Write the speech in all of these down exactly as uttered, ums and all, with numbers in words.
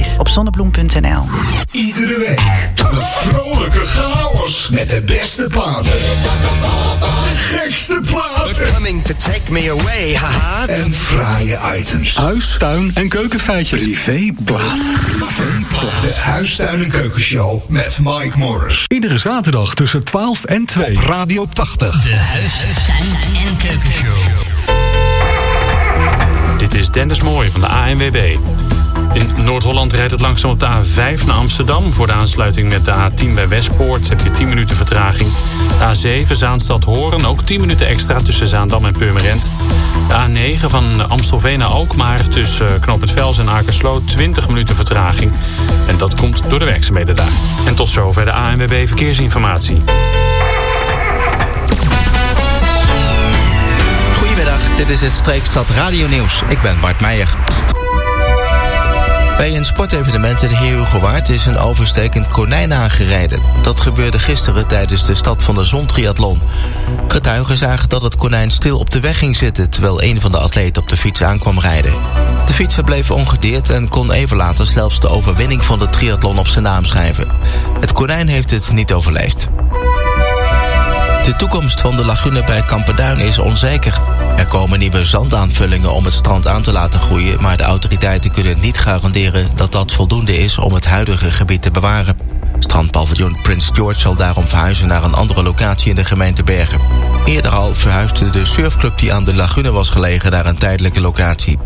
gratis op zonnebloem punt n l. Iedere week een vrolijke chaos met de beste platen. De gekste platen. They're coming to take me away, haha. En fraaie items. Huis, tuin en keukenfeitjes. Privéplaat. De Huistuin- en Keukenshow met Mike Morris. Iedere zaterdag tussen twaalf en twee. Op Radio tachtig. De Huistuin- en Keukenshow. Dit is Dennis Mooij van de A N W B. In Noord-Holland rijdt het langzaam op de A vijf naar Amsterdam. Voor de aansluiting met de A tien bij Westpoort heb je tien minuten vertraging. De A zeven Zaanstad-Hoorn, ook tien minuten extra tussen Zaandam en Purmerend. De A negen van Amstelveen naar Alkmaar tussen Knoopend Vels en Akersloot, twintig minuten vertraging. En dat komt door de werkzaamheden daar. En tot zover de A N W B Verkeersinformatie. Goedemiddag, dit is het Streekstad Radio Nieuws. Ik ben Bart Meijer. Bij een sportevenement in Heerhugowaard is een overstekend konijn aangereden. Dat gebeurde gisteren tijdens de Stad van de Zon triathlon. Getuigen zagen dat het konijn stil op de weg ging zitten, terwijl een van de atleten op de fiets aankwam rijden. De fietser bleef ongedeerd en kon even later zelfs de overwinning van de triathlon op zijn naam schrijven. Het konijn heeft het niet overleefd. De toekomst van de lagune bij Kamperduin is onzeker. Er komen nieuwe zandaanvullingen om het strand aan te laten groeien, maar de autoriteiten kunnen niet garanderen dat dat voldoende is om het huidige gebied te bewaren. Strandpaviljoen Prins George zal daarom verhuizen naar een andere locatie in de gemeente Bergen. Eerder al verhuisde de surfclub die aan de lagune was gelegen naar een tijdelijke locatie.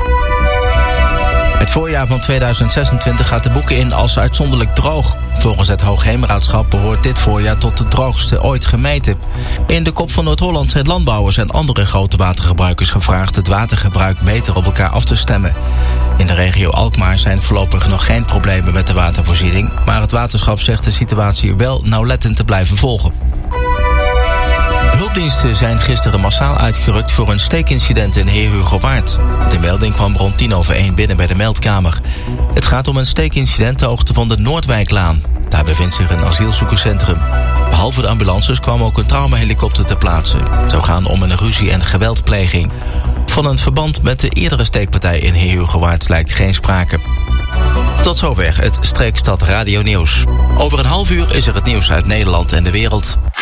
Het voorjaar van tweeduizend zesentwintig gaat de boeken in als uitzonderlijk droog. Volgens het Hoogheemraadschap behoort dit voorjaar tot de droogste ooit gemeten. In de Kop van Noord-Holland zijn landbouwers en andere grote watergebruikers gevraagd het watergebruik beter op elkaar af te stemmen. In de regio Alkmaar zijn voorlopig nog geen problemen met de watervoorziening, maar het waterschap zegt de situatie wel nauwlettend te blijven volgen. Hulpdiensten zijn gisteren massaal uitgerukt voor een steekincident in Heerhugowaard. De melding kwam rond tien over één binnen bij de meldkamer. Het gaat om een steekincident ter hoogte van de Noordwijklaan. Daar bevindt zich een asielzoekerscentrum. Behalve de ambulances kwam ook een traumahelikopter ter plaatse. Het zou gaan om een ruzie- en geweldpleging. Van een verband met de eerdere steekpartij in Heerhugowaard lijkt geen sprake. Tot zover het Streekstad Radio Nieuws. Over een half uur is er het nieuws uit Nederland en de wereld.